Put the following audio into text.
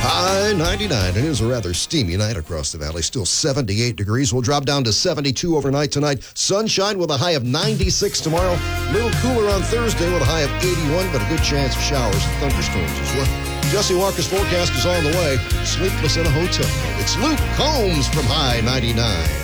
High 99. It is a rather steamy night across the valley. Still 78 degrees. We'll drop down to 72 overnight tonight. Sunshine with a high of 96 tomorrow. A little cooler on Thursday with a high of 81, but a good chance of showers and thunderstorms as well. Jesse Walker's forecast is on the way. Sleepless in a hotel. It's Luke Combs from High 99.